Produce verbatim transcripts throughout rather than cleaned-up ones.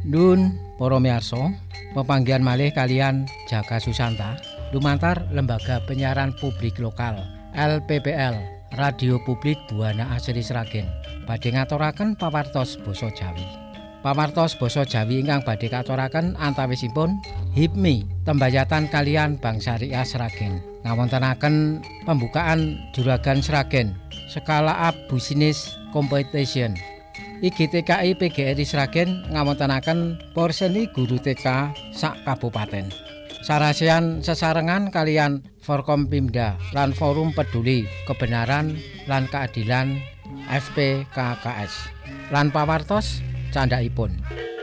Nun para miyarsa, pepanggihan malih kalian Jaka Susanta lumantar Lembaga Penyiaran Publik Lokal L P P L Radio Publik Buana Asri Sragen badhe ngaturaken pawartos basa Jawi. Pawartos basa Jawi ingkang badhe katuraken antawisipun H I P M I Tembayatan kalian Bank Syariah Sragen ngawontenaken pembukaan Juragan Sragen Skala Up Business Competition. I G T K I P G R I Sragen ngawontenaken porseni guru T K sak kabupaten. Sarasian sesarengan kalian Forkompimda lan Forum Peduli Kebenaran lan Keadilan F P K K S. Lan pawartos candhaipun.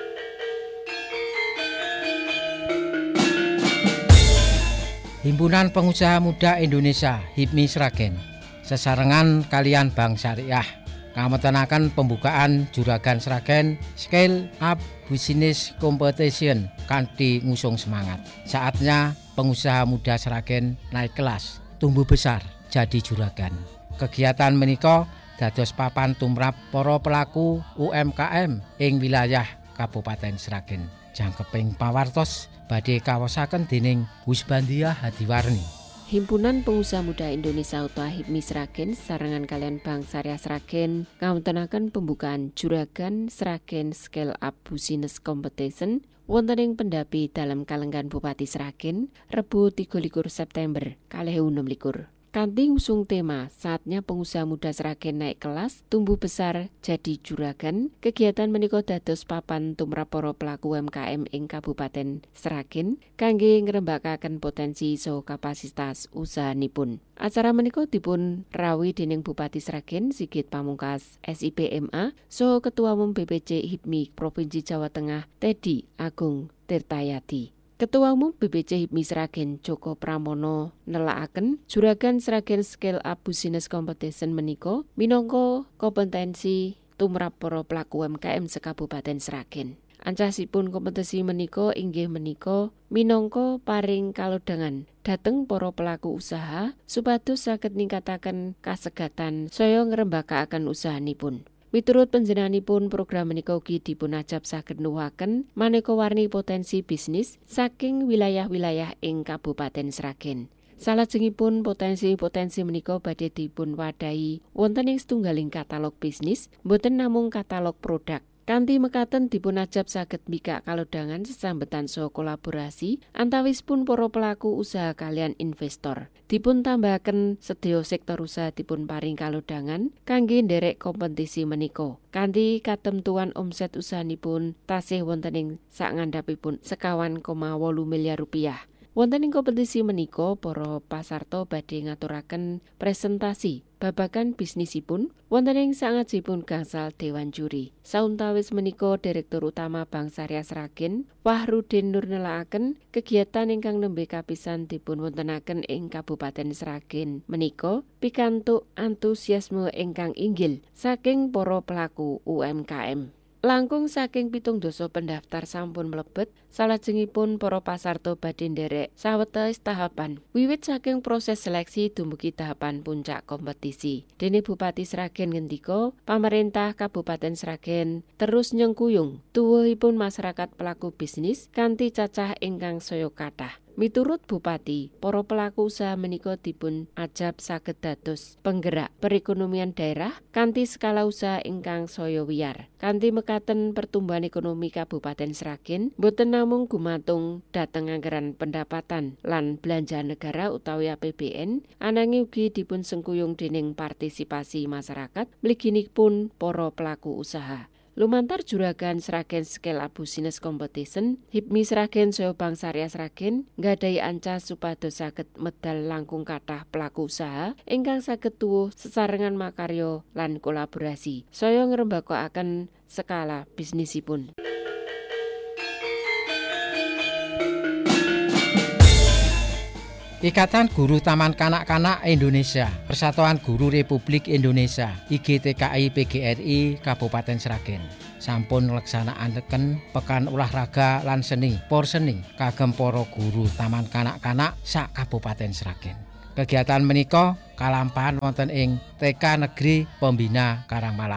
Himpunan Pengusaha Muda Indonesia H I P M I Sragen sesarengan kalian Bank Syariah ngawontenaken pembukaan Juragan Sragen Scale Up Business Competition kanthi ngusung semangat. Saatnya pengusaha muda Sragen naik kelas, tumbuh besar, jadi juragan. Kegiatan menika dados papan tumrap para pelaku U M K M ing wilayah Kabupaten Sragen. Jangkeping pawartos badhe kawosaken dening Husbandia Hadiwarni. Himpunan Pengusaha Muda Indonesia utawa H I P M I Sragen sarengan kalian Bank Syariah Sragen ngawontenaken pembukaan Juragan Sragen Scale Up Business Competition wonten ing Pendapi dalam Kalenggan Bupati Sragen Rebu tiga likur September kalih ewu enem likur. Kanthi ngusung tema saatnya pengusaha muda Sragen naik kelas, tumbuh besar, jadi juragan, kegiatan menika dados papan tumrap para pelaku U M K M ing Kabupaten Sragen kangge ngrembakaken potensi saha kapasitas usahanipun. Acara menika dipun rawi dening Bupati Sragen Sigit Pamungkas S I P M A saha Ketua Umum B P C H I P M I Provinsi Jawa Tengah Teddy Agung Tirtayadi. Ketua Umum B P C H I P M I Sragen Joko Pramono nelakaken Juragan Sragen Scale Up Business Competition menika minangka kompetensi tumrap para pelaku U M K M sekabupaten Sragen. Ancasipun kompetisi menika inggih menika minangka paring kalodhangan dhateng para pelaku usaha supados saged ningkataken kasegatan saya ngrembakakaken usahanipun. Miturut panjenenganipun program menika ugi dipun ajab saged nuwuhaken maneka warni potensi bisnis saking wilayah-wilayah ing Kabupaten Sragen. Salajengipun potensi-potensi menika badhe dipun wadahi wonten ing setunggaling katalog bisnis, boten namung katalog produk. Kanthi mekaten dipun ajab saged mbikak kalodhangan sesambetan saha kolaborasi antawisipun para pelaku usaha kalian investor. Dipun tambahaken sedaya sektor usaha dipun paring kalodhangan kangge nderek kompetisi menika. Kanthi katemtuan omset usahanipun tasih wonten ing sakngandhapipun sekawan koma wolu miliar rupiah. Wonten ing kompetisi menika para pasarta badhe ngaturaken presentasi babagan bisnisipun wonten ing sangajipun gangsal dewan juri. Sauntawis menika Direktur Utama Bank Syariah Sragen Wahrudin Nur nelakaken kegiatan ingkang nembe kapisan dipun wontenaken ing Kabupaten Sragen menika pikantuk antusiasme ingkang inggil saking para pelaku U M K M. Langkung saking pitung dasa pendaftar sampun mlebet, salajengipun para pasarta badhe nderek sawetawis tahapan. Wiwit saking proses seleksi dumugi tahapan puncak kompetisi. Dene Bupati Sragen ngendika, pamarentah Kabupaten Sragen terus nyengkuyung tuwuhipun masyarakat pelaku bisnis kanthi cacah ingkang saya kathah. Miturut Bupati, para pelaku usaha menika dipun ajab saged dados penggerak perekonomian daerah kanthi skala usaha ingkang saya wiyar. Kanthi mekaten pertumbuhan ekonomi Kabupaten Sragen boten namung gumantung dhateng anggaran pendapatan lan belanja negara utawi A P B N, ananging ugi dipun sengkuyung dening partisipasi masyarakat mliginipun para pelaku usaha. Lumantar Juragan Sragen Scale Up Business Competition, H I P M I Sragen saha Bank Syariah Sragen nggadahi ancas supados saged medal langkung kathah pelaku usaha ingkang saged tuwuh sesarengan makarya lan kolaborasi saya ngrembakakaken skala bisnisipun. Ikatan Guru Taman Kanak-kanak Indonesia, Persatuan Guru Republik Indonesia, I G T K I P G R I Kabupaten Sragen sampun ngleksanakaken pekan olahraga lan seni porseni kagem para guru taman kanak-kanak sak Kabupaten Sragen. Kegiatan menika kalampahan wonten ing T K Negeri Pembina Karangmalang.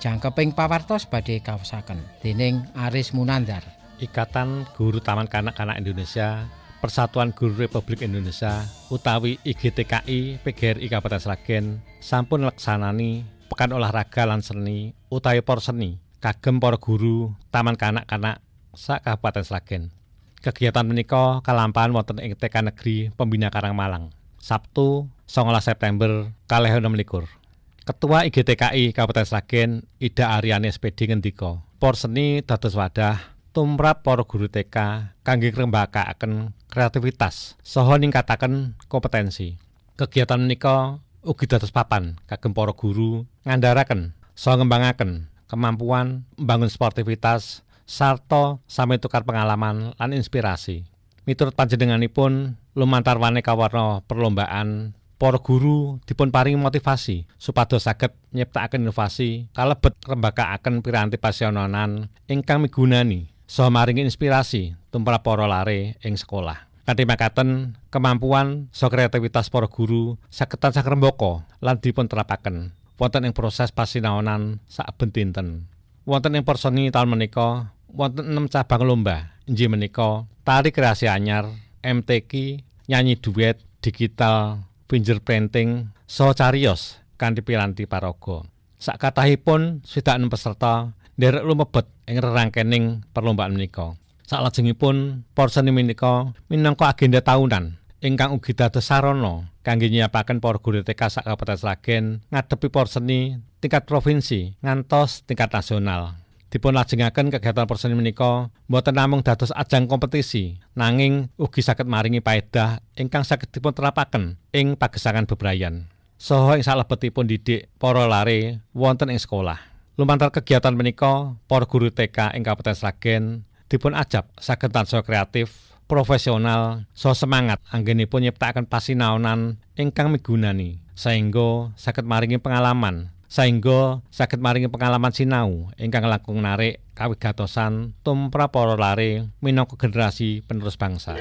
Jangkeping pawartos badhe kaosaken dening Aris Munandar. Ikatan Guru Taman Kanak-kanak Indonesia, Persatuan Guru Republik Indonesia utawi I G T K I P G R I Kabupaten Sragen sampun leksanani pekan olahraga lan seni utawi porseni kagem para guru Taman Kanak-kanak sak Kabupaten Sragen. Kegiatan menika kalampahan wonten ing T K Negeri Pembina Karangmalang, Sabtu songolas September kalih enem likur. Ketua I G T K I Kabupaten Sragen Ida Aryani S P D ngendika, porseni dados wadah tumrap para guru T K kangge ngrembakakaken kreativitas saha ningkataken kompetensi. Kegiatan menika ugi dados papan kagem para guru ngandharaken saha ngembangaken kemampuan membangun sportivitas sarta sami tukar pengalaman lan inspirasi. Miturut panjenenganipun lumantar maneka warna perlombaan, para guru dipun paringi motivasi supados saged nyiptakaken inovasi kalebet ngrembakakaken piranti pasionanan ingkang migunani saha maringi inspirasi tumrap para lare ing sekolah. Kanthi makaten kemampuan saha kreativitas para guru saged tansah ngrembaka lan dipun terapaken wonten ing proses pasinaonan saben dinten. Wonten ing porseni taun menika wonten enam cabang lomba, inggih menika tari kreasi anyar, M T Q, nyanyi duet, digital, fingerpainting, saha cariyos kanthi piranti paraga. Sakatahipun swidak enem peserta nderek lumebet ing rerangkening perlombaan menika. Salajengipun porseni menika minangka agenda tahunan ingkang ugi dados sarana kangge nyiapaken para guru T K sak Kabupaten Sragen ngadepi porseni tingkat provinsi ngantos tingkat nasional. Dipun lajengaken kegiatan porseni menika boten namung dados ajang kompetisi, nanging ugi saged maringi paedah ingkang saged dipun terapaken ing pagesangan bebrayan saha ing salebetipun didik para lare wonten ing sekolah. Lumantar kegiatan menika, para guru T K ing Kabupaten Sragen dipun ajab saged tansah kreatif, profesional, saha semangat anggenipun nyiptakaken pasinaonan ingkang migunani, saengga saged maringi pengalaman, saengga saged maringi pengalaman sinau ingkang langkung narik kawigatosan tumrap para lare minangka generasi penerus bangsa.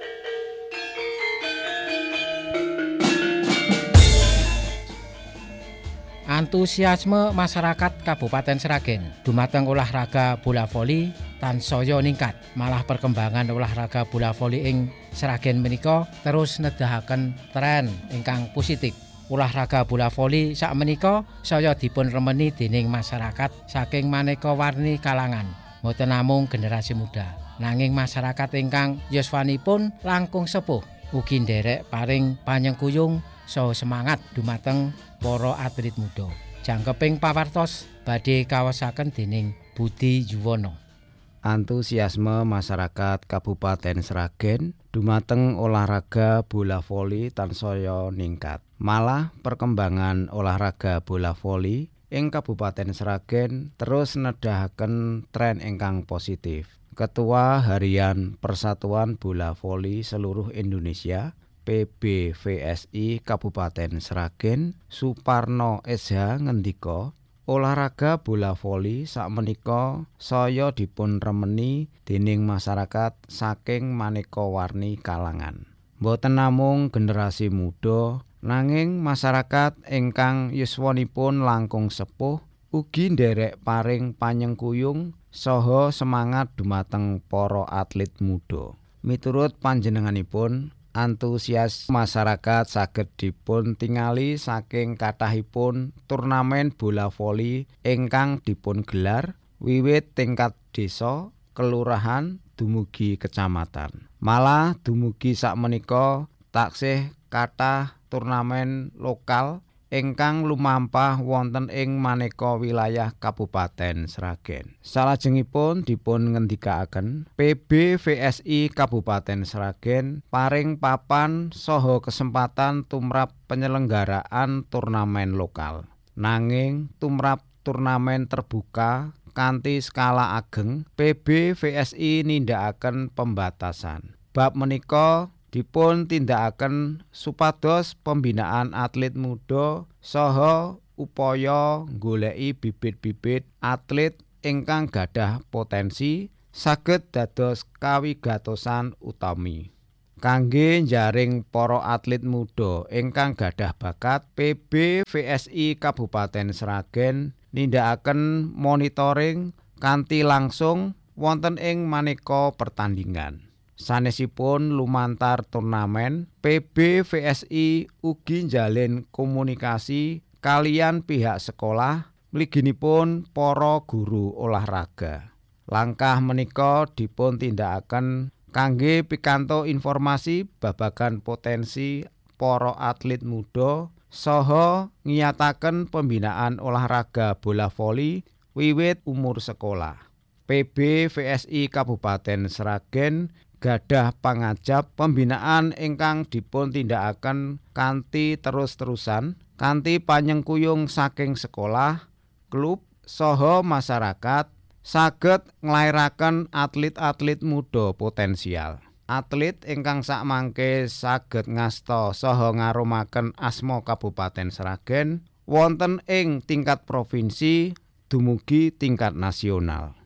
Antusiasme masyarakat Kabupaten Sragen dumateng olahraga bola voli tansaya ningkat. Malah perkembangan olahraga bola voli ing Sragen menika terus nedahaken tren ingkang positif. Olahraga bola voli sakmenika saya dipun remeni dening masyarakat saking maneka warni kalangan. Mboten namung generasi muda, nanging masyarakat ingkang yuswanipun langkung sepuh ugi nderek paring panyengkuyung saha semangat dumateng para atlet muda. Jangkeping pawartos badhe kaosaken dening Budi Yuwono. Antusiasme masyarakat Kabupaten Sragen dumateng olahraga bola voli tansaya ningkat. Malah perkembangan olahraga bola voli ing Kabupaten Sragen terus nedahaken tren ingkang positif. Ketua Harian Persatuan Bola Voli Seluruh Indonesia P B V S I Kabupaten Sragen Suparno S H ngendika, olahraga bola voli sakmenika saya dipun remeni dening masyarakat saking maneka warni kalangan. Mboten namung generasi muda, nanging masyarakat ingkang yuswanipun langkung sepuh ugi nderek paring panyengkuyung saha semangat dumateng para atlet muda. Miturut panjenenganipun, antusias masyarakat saged dipun tingali saking kathahipun turnamen bola voli ingkang dipun gelar wiwit tingkat desa, kelurahan dumugi kecamatan. Malah dumugi sakmenika taksih kathah turnamen lokal ingkang lumampah wonten ing maneka wilayah Kabupaten Sragen. Salajengipun dipun ngendikaaken P B V S I Kabupaten Sragen paring papan saha kesempatan tumrap penyelenggaraan turnamen lokal. Nanging tumrap turnamen terbuka kanthi skala ageng, P B V S I nindakaken pembatasan. Bab menika dipun tindakaken supados pembinaan atlet muda saha upaya nggoleki bibit-bibit atlet ingkang gadah potensi saged dados kawigatosan utami. Kangge njaring para atlet muda ingkang gadah bakat, P B V S I Kabupaten Sragen nindakaken monitoring kanthi langsung wonten ing maneka pertandingan. Sanesipun lumantar turnamen, P B V S I ugi njalin komunikasi kaliyan pihak sekolah mliginipun para guru olahraga. Langkah menika dipun tindakaken kangge pikantuk informasi babagan potensi para atlet muda saha ngiyataken pembinaan olahraga bola voli wiwit umur sekolah. P B V S I Kabupaten Sragen gadah pangajap pembinaan ingkang dipun tindakaken kanthi terus-terusan kanthi panyengkuyung saking sekolah, klub saha masyarakat saged nglairaken atlet-atlet muda potensial. Atlet ingkang sakmangke saged ngasta saha ngarumaken asma Kabupaten Sragen wonten ing tingkat provinsi dumugi tingkat nasional.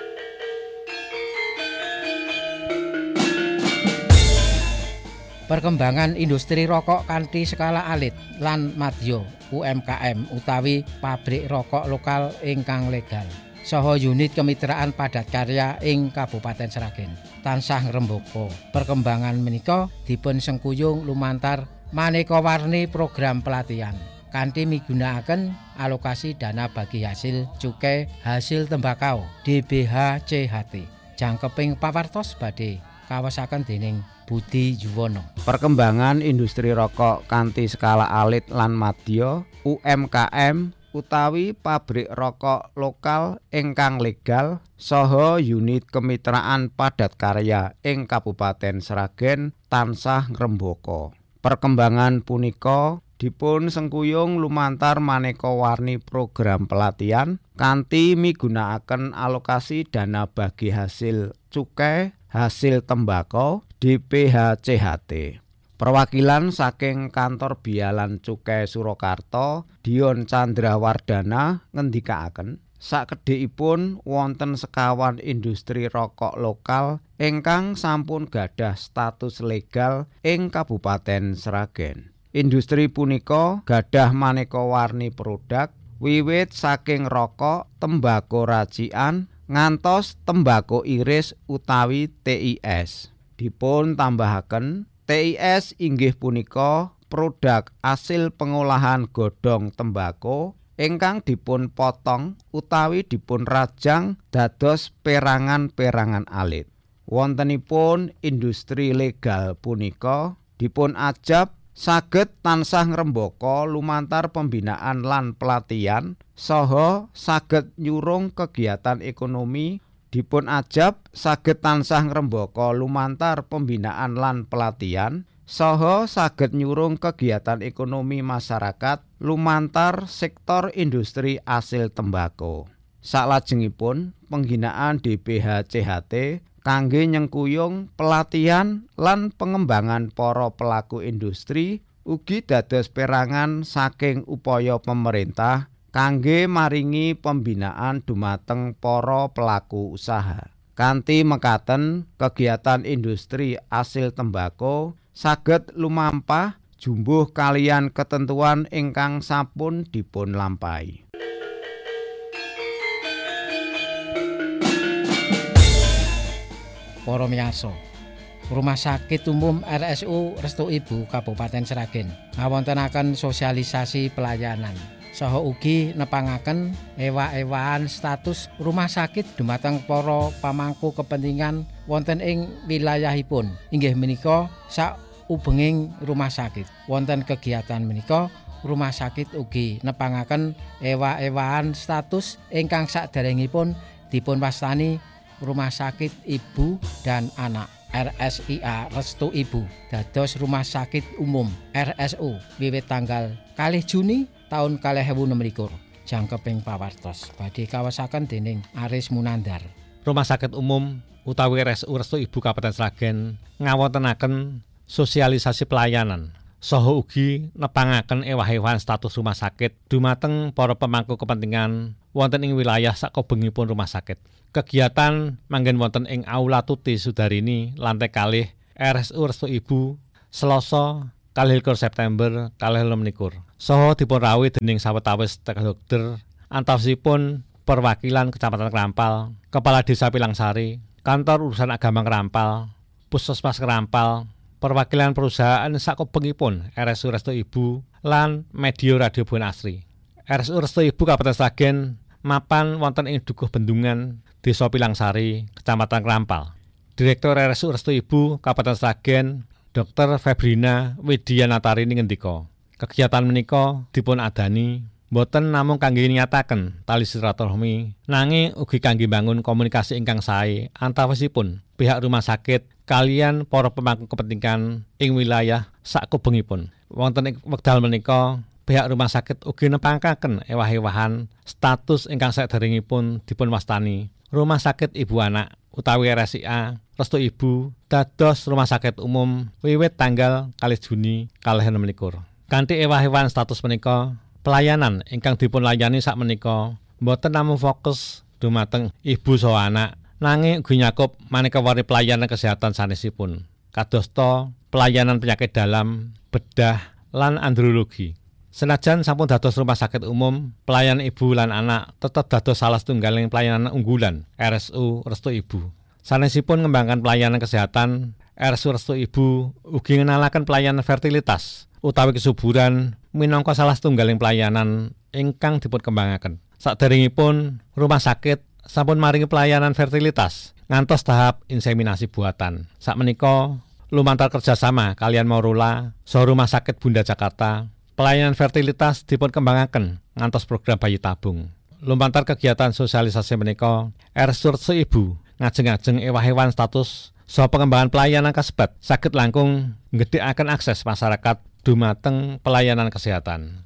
Perkembangan industri rokok kanthi skala alit lan madya U M K M utawi pabrik rokok lokal ingkang legal saha unit kemitraan padat karya ing Kabupaten Sragen tansah ngrembaka. Perkembangan menika dipun sengkuyung lumantar maneka warni program pelatihan kanthi migunakaken alokasi dana bagi hasil cukai hasil tembakau D B H C H T. Jangkeping pawartos badhe kawasaken dening Budi Yuwono. Perkembangan industri rokok kanthi skala alit lan madya U M K M utawi pabrik rokok lokal ingkang legal saha unit kemitraan padat karya ing Kabupaten Sragen tansah ngrembaka. Perkembangan punika dipun sengkuyung lumantar maneka warni program pelatihan kanthi migunakaken alokasi dana bagi hasil cukai hasil tembakau D P H C H T. Perwakilan saking Kantor Bialan Cukai Surakarta, Dion Chandrawardana ngendikaaken, sakedhikipun wonten sekawan industri rokok lokal ingkang sampun gadah status legal ing Kabupaten Sragen. Industri punika gadah maneka warni produk wiwit saking rokok, tembako racikan ngantos tembako iris utawi T I S. Dipun tambahaken T I S inggih punika produk asil pengolahan godhong tembako ingkang dipun potong utawi dipun rajang dados perangan-perangan alit. Wontenipun industri legal punika dipun ajab saged tansah ngrembaka lumantar pembinaan lan pelatihan saha saged nyurung kegiatan ekonomi dipun ajab saged tansah ngrembaka lumantar pembinaan lan pelatihan saha saged nyurung kegiatan ekonomi masyarakat lumantar sektor industri asil tembako. Salajengipun pengginaan D B H C H T kangge nyengkuyung pelatihan lan pengembangan para pelaku industri ugi dados perangan saking upaya pemerintah kangge maringi pembinaan dumateng para pelaku usaha. Kanthi mekaten kegiatan industri asil tembako saged lumampah jumbuh kaliyan ketentuan ingkang sampun dipun lampahi. Para miyarsa, Rumah Sakit Umum R S U Restu Ibu Kabupaten Sragen ngawontenaken sosialisasi pelayanan saha ugi nepangaken ewa-ewaan status rumah sakit dumateng para pamangku kepentingan wonten ing wilayahipun. Inggih menika saubenging rumah sakit. Wonten kegiatan menika rumah sakit ugi nepangaken ewa-ewaan status ingkang saderengipun dipun wastani Rumah Sakit Ibu dan Anak R S I A Restu Ibu dados Rumah Sakit Umum R S U wiwit tanggal kalih Juni tahun kalih ewu enem likur. Jangkeping pawartos badhe kawasaken dening Aris Munandar. Rumah Sakit Umum utawi R S U Restu Ibu Kabupaten Sragen ngawontenaken sosialisasi pelayanan saha ugi nepangaken ewah-ewahan status rumah sakit dumateng para pemangku kepentingan wonten ing wilayah sakobengipun rumah sakit. Kegiatan manggen wonten ing Aula Tuti Sudarini lantai kalih R S U Restu Ibu Selasa kalih likur September kalih enem likur. Saha dipun rawuhi dening sawetawis dokter antawasipun perwakilan Kecamatan Krampal, Kepala Desa Pilangsari, Kantor Urusan Agama Krampal, Puskesmas Krampal, perwakilan perusahaan sakubengipun R S U Restu Ibu lan media Radio Buana Asri. R S U Restu Ibu Kabupaten Sragen mapan wonten ing Dukuh Bendungan, Desa Pilangsari, Kecamatan Krampal. Direktur R S U Restu Ibu Kabupaten Sragen, Dokter Febrina Widyanatarini ngendika, kegiatan menika dipun adani boten namung kangge nyataken tali silaturahmi, nanging ugi kangge bangun komunikasi ingkang sae antawasipun pihak rumah sakit kaliyan para pemangku kepentingan ing wilayah sakubengipun. Wonten ing wekdal menika, pihak rumah sakit ugi nepangaken ewah-ewahan status ingkang saderengipun dipun wastani Rumah Sakit Ibu Anak utawi R S I A Restu Ibu dados rumah sakit umum wiwit tanggal kalih Juni kalih enem likur. Kanthi ewah-ewahan status menika, pelayanan ingkang dipun layani sakmenika boten namung fokus dumateng ibu saha anak, nanging ugi nyakup maneka warni pelayanan kesehatan sanesipun, kadosta pelayanan penyakit dalam, bedah, lan andrologi. Senajan sampun dados rumah sakit umum, pelayanan ibu lan anak tetap dados salah setunggaling pelayanan unggulan R S U Restu Ibu. Sanesipun ngembangkan pelayanan kesehatan, R S U Restu Ibu ugi ngenalaken pelayanan fertilitas utawi kesuburan minangka salah setunggaling pelayanan ingkang dipun kembangaken. Saderengipun rumah sakit sampun maringi pelayanan fertilitas ngantos tahap inseminasi buatan. Sakmenika lumantar kerjasama kalian Morula saha Rumah Sakit Bunda Jakarta, pelayanan fertilitas dipun kembangaken ngantos program bayi tabung. Lumantar kegiatan sosialisasi menika, R S U Restu Ibu ngajeng-ajeng ewah-ewahan status saha pengembangan pelayanan kasebat saged langkung nggedhekaken akses masyarakat dumateng pelayanan kesehatan.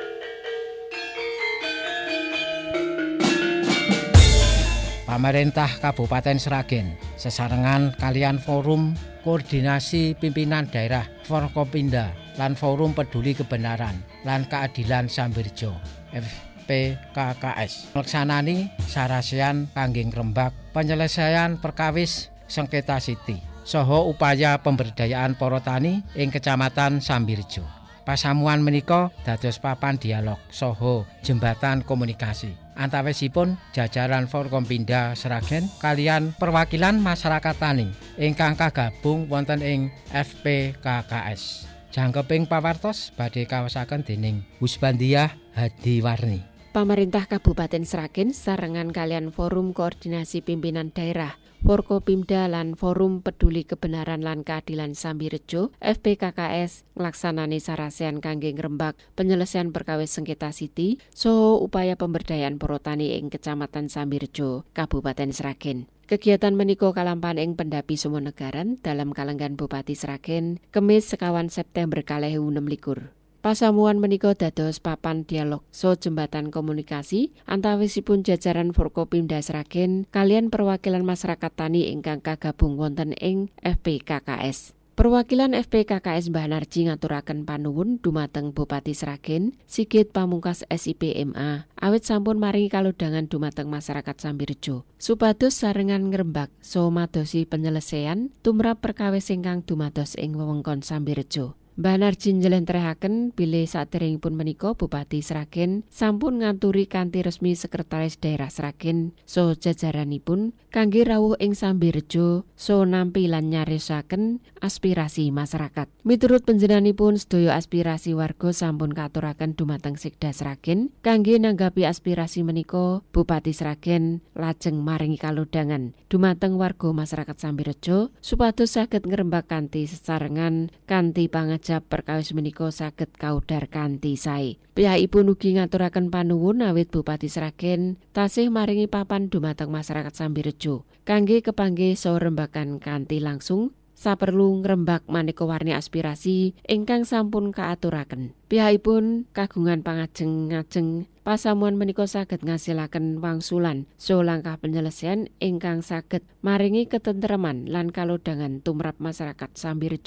Pemerintah Kabupaten Sragen sesarengan kalian Forum Koordinasi Pimpinan Daerah Forkopimda lan Forum Peduli Kebenaran lan Keadilan Sambirjo F P K K S melaksanani sarasean kangge ngrembak penyelesaian perkawis sengketa siti saha upaya pemberdayaan para tani ing Kecamatan Sambirjo. Pasamuan menika dados papan dialog saha jembatan komunikasi antawisipun jajaran Forkompinda Sragen kaliyan perwakilan masyarakat tani ingkang kagabung wonten ing F P K K S. Jangkeping pawartos badhe kaosaken dening Husbandiah Hadiwarni. Pemerintah Kabupaten Sragen sarengan kalian Forum Koordinasi Pimpinan Daerah Forkopimda lan Forum Peduli Kebenaran lan Keadilan Sambirjo F P K K S nglaksanani sarasean kangge ngrembak penyelesaian perkawis sengketa siti saha upaya pemberdayaan para tani ing Kecamatan Sambirjo, Kabupaten Sragen. Kegiatan menika kalampahan ing Pendapi Sumonegaran dalam kalenggan Bupati Sragen Kemis sekawan September kalih ewu enem likur. Pasamuan menika dados papan dialog so jembatan komunikasi antawisipun jajaran Forkopimda Sragen kalian perwakilan masyarakat tani ingkang kagabung wonten ing F P K K S. Perwakilan F P K K S Mbah Narji ngaturaken panuwun dumateng Bupati Sragen Sigit Pamungkas S I P M A awit sampun maringi kalodhangan dumateng masyarakat Sambirjo supados sarengan ngrembak so madosi penyelesaian tumrap perkawis ingkang dumados ing wewengkon Sambirjo. Mbah Narji njlentrehake bilih saderengipun menika Bupati Sragen sampun nganturi kanthi resmi Sekretaris Daerah Sragen saha jajaranipun kangge rawuh ing Sambirjo saha nampi lan nyarisaken aspirasi masyarakat. Miturut panjenenganipun sedaya aspirasi warga sampun katuraken dumateng Sekda Sragen kangge nanggapi aspirasi menika Bupati Sragen lajeng maringi kalodhangan dumateng warga masyarakat Sambirjo supados saged ngrembak kanthi sesarengan kanthi pangajap perkawis menika saged kaudar kanthi sae. Piyakipun ugi ngaturaken panuwun awit Bupati Sragen tasih maringi papan dumateng masyarakat Sambirjo kangge kepanggih saha rembakan kanthi langsung saperlu ngrembak maneka warni aspirasi ingkang sampun kaaturaken. Piyakipun kagungan pangajeng-ajeng pasamuan menika saged ngasilaken wangsulan saha langkah penyelesaian ingkang saged maringi ketentreman lan kalodhangan tumrap masyarakat Sambirjo.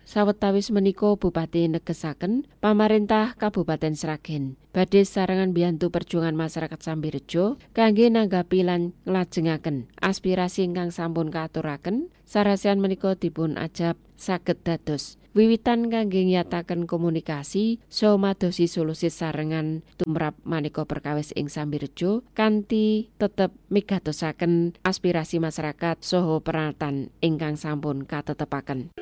sawetawis menika Bupati negesaken pamarentah Kabupaten Sragen badhe sarengan mbiyantu perjuangan masyarakat Sambirejo kangge nanggapi lan nglajengaken aspirasi ingkang sampun kaaturaken. Sarasian menika dipun ajab saged dados wiwitan kangge nyataken komunikasi saha madosi solusi sarengan tumrap maneka perkawis ing Sambirejo kanthi tetep migatosaken aspirasi masyarakat saha peranatan ingkang sampun katetepaken.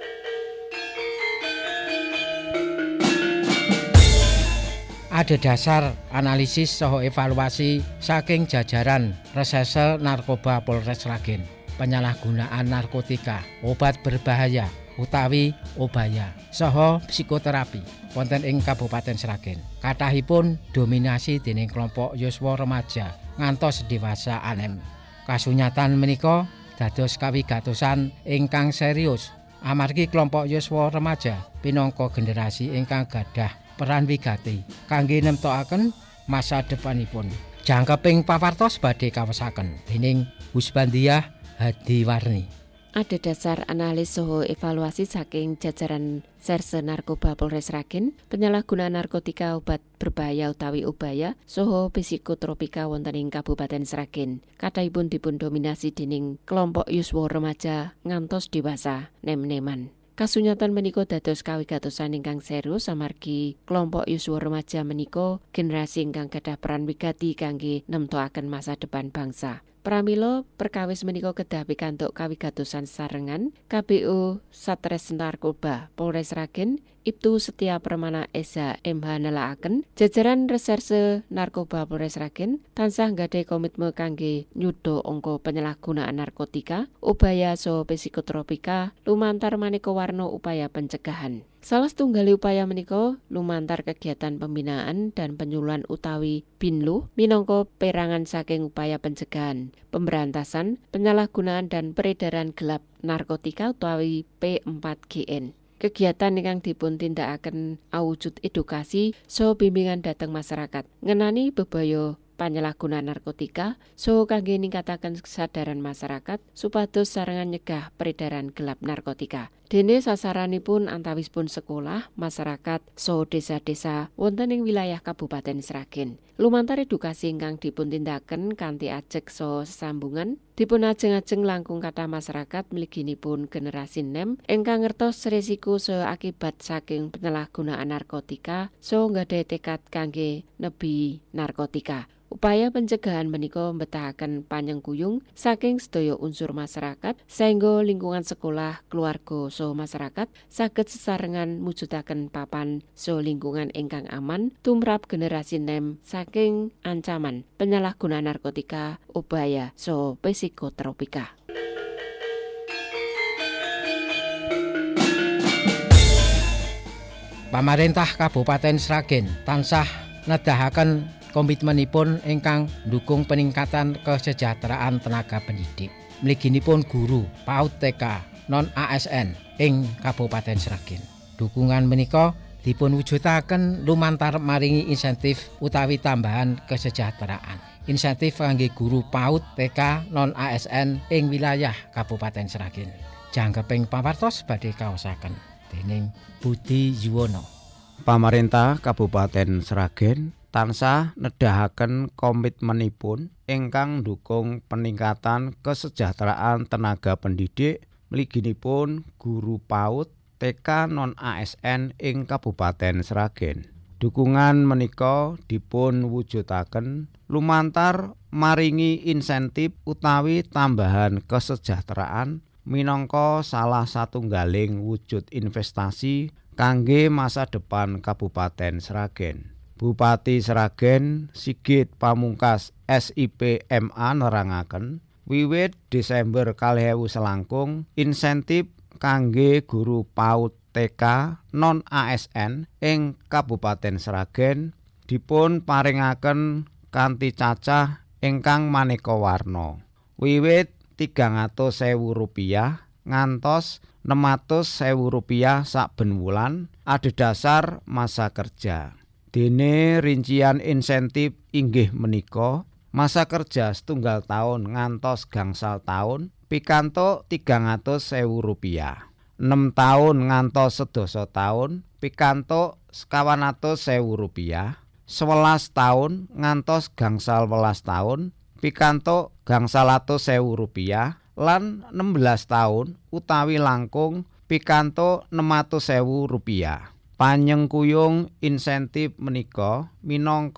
Ada dasar analisis saha evaluasi saking jajaran Reserse Narkoba Polres Sragen. Penyalahgunaan narkotika, obat berbahaya utawi obaya saha psikoterapi wonten ing Kabupaten Sragen. Kathahipun dominasi dening kelompok yuswa remaja ngantos dewasa anem. Kasunyatan menika dados kawigatosan ingkang serius amargi kelompok yuswa remaja pinangka generasi ingkang gadah peran wigati kangge nemtokaken masa depanipun. Jangkeping pawartos badhe kawesaken dening Husbandiah Hadiwarni. Ada dasar analis saha evaluasi saking jajaran Serse Narkoba Polres Sragen, penyalahgunaan narkotika, obat berbahaya utawi obaya saha psikotropika wonten ing Kabupaten Sragen. Kathahipun dipun dominasi dening kelompok yuswa remaja ngantos dewasa nem-neman. Kasunyatan menika dados kawigatosan ingkang serius amargi kelompok yuswa remaja menika generasi ingkang gadah peran wigati kangge nemtokaken masa depan bangsa. Pramila perkawis menika kedah pikantuk kawigatosan sarengan K B O Satres Narkoba Polres Sragen Ibtu Setia Permana Esa M H nelakaken jajaran Reserse Narkoba Polres Sragen tansah nggadahi komitmen kangge nyuda angka penyalahgunaan narkotika, obaya saha psikotropika lumantar maneka warna upaya pencegahan. Salah setunggali upaya menika lumantar kegiatan pembinaan dan penyuluhan utawi Binlu minangka perangan saking upaya pencegahan, pemberantasan, penyalahgunaan dan peredaran gelap narkotika utawi P empat G N. Kegiatan ingkang dipun tindakaken awujud edukasi saha bimbingan dhateng masyarakat ngenani bebaya penyalahgunaan narkotika saha kangge ningkataken kesadaran masyarakat supados sarengan nyegah peredaran gelap narkotika. Dene sasaranipun antawisipun sekolah, masyarakat, saha desa-desa wonten ing wilayah Kabupaten Sragen. Lumantar edukasi ingkang dipun tindakaken kanthi ajeg saha sesambungan, dipun ajeng-ajeng langkung kathah masyarakat mliginipun generasi nem ingkang ngertos resiko saha akibat saking penyalahgunaan narkotika saha nggadahi tekad kangge nebi narkotika. Upaya pencegahan menika mbetahaken panyengkuyung saking sedaya unsur masyarakat saengga lingkungan sekolah, keluarga saha masyarakat saged sesarengan mujudaken papan saha lingkungan ingkang aman tumrap generasi nem saking ancaman penyalahgunaan narkotika, obaya saha psikotropika. Pamarentah Kabupaten Sragen tansah nedahaken komitmenipun ingkang ndukung peningkatan kesejahteraan tenaga pendidik. Mliginipun guru PAUD T K non A S N ing Kabupaten Sragen. Dukungan menika dipun wujudaken lumantar maringi insentif utawi tambahan kesejahteraan. Insentif kangge guru PAUD T K non A S N ing wilayah Kabupaten Sragen. Jangkeping pawartos badhe kaosaken dening Budi Yuwono. Pamarentah Kabupaten Sragen tansah nedahaken komitmenipun ingkang ndukung peningkatan kesejahteraan tenaga pendidik mliginipun guru PAUD T K non A S N ing Kabupaten Sragen. Dukungan menika dipun wujudaken lumantar maringi insentif utawi tambahan kesejahteraan minangka salah satunggaling wujud investasi kangge masa depan Kabupaten Sragen. Bupati Sragen Sigit Pamungkas S I P M A nerangaken wiwit Desember kalih ewu selangkung insentif kangge guru PAUD T K non A S N ing Kabupaten Sragen dipun paringaken kanthi cacah ingkang maneka warna. Wiwit tigang atus ewu rupiah ngantos enam atus ewu rupiah saben wulan adhedhasar masa kerja. Dene rincian insentif inggih menika masa kerja setunggal tahun ngantos gangsal tahun pikantuk tigang atus ewu rupiah. enem taun ngantos sedasa taun pikantuk sekawan atus ewu rupiah, sewelas taun ngantos gangsal welas taun pikantuk gangsal atus ewu rupiah, lan enem belas taun utawi langkung pikantuk enem atus ewu rupiah. Panyengkuyung insentif menika minangka